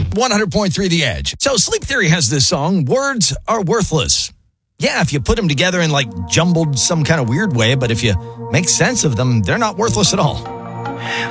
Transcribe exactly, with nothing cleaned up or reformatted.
one hundred point three The Edge. So Sleep Theory has this song, Words Are Worthless. Yeah, if you put them together in like jumbled some kind of weird way, but if you make sense of them, they're not worthless at all.